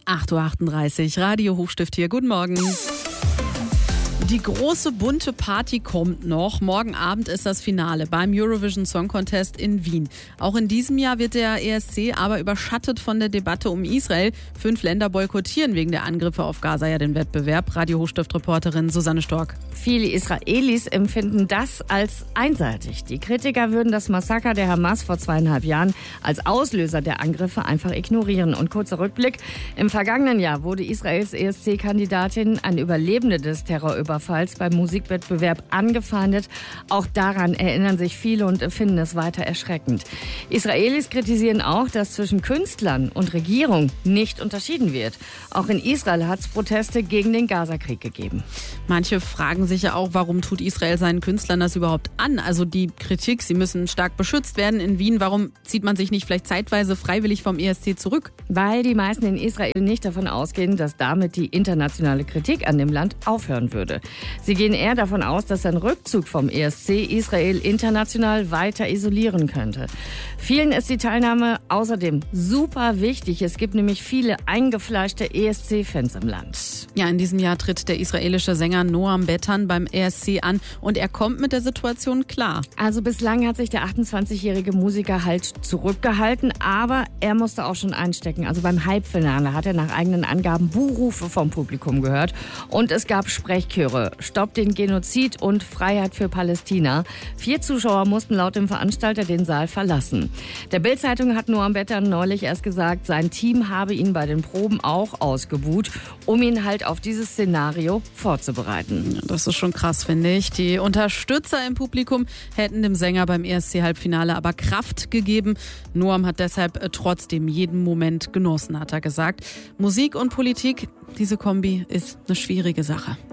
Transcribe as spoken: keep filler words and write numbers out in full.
acht Uhr achtunddreißig, Radio Hochstift hier. Guten Morgen. Die große bunte Party kommt noch. Morgen Abend ist das Finale beim Eurovision Song Contest in Wien. Auch in diesem Jahr wird der E S C aber überschattet von der Debatte um Israel. Fünf Länder boykottieren wegen der Angriffe auf Gaza ja den Wettbewerb. Radio Hochstift-Reporterin Susanne Stork. Viele Israelis empfinden das als einseitig. Die Kritiker würden das Massaker der Hamas vor zweieinhalb Jahren als Auslöser der Angriffe einfach ignorieren. Und kurzer Rückblick. Im vergangenen Jahr wurde Israels E S C-Kandidatin, eine Überlebende des Terrorüberfalls, beim Musikwettbewerb angefeindet. Auch daran erinnern sich viele und finden es weiter erschreckend. Israelis kritisieren auch, dass zwischen Künstlern und Regierung nicht unterschieden wird. Auch in Israel hat es Proteste gegen den Gazakrieg gegeben. Manche fragen sich ja auch, warum tut Israel seinen Künstlern das überhaupt an? Also die Kritik, sie müssen stark beschützt werden in Wien. Warum zieht man sich nicht vielleicht zeitweise freiwillig vom E S C zurück? Weil die meisten in Israel nicht davon ausgehen, dass damit die internationale Kritik an dem Land aufhören würde. Sie gehen eher davon aus, dass ein Rückzug vom E S C Israel international weiter isolieren könnte. Vielen ist die Teilnahme außerdem super wichtig. Es gibt nämlich viele eingefleischte E S C-Fans im Land. Ja, in diesem Jahr tritt der israelische Sänger Noam Betan beim E S C an und er kommt mit der Situation klar. Also bislang hat sich der achtundzwanzigjährige Musiker halt zurückgehalten, aber er musste auch schon einstecken. Also beim Halbfinale hat er nach eigenen Angaben Buhrufe vom Publikum gehört und es gab Sprechchöre. Stoppt den Genozid und Freiheit für Palästina. Vier Zuschauer mussten laut dem Veranstalter den Saal verlassen. Der Bild-Zeitung hat Noam Betan neulich erst gesagt, sein Team habe ihn bei den Proben auch ausgebuht, um ihn halt auf dieses Szenario vorzubereiten. Das ist schon krass, finde ich. Die Unterstützer im Publikum hätten dem Sänger beim E S C-Halbfinale aber Kraft gegeben. Noam hat deshalb trotzdem jeden Moment genossen, hat er gesagt. Musik und Politik, diese Kombi ist eine schwierige Sache.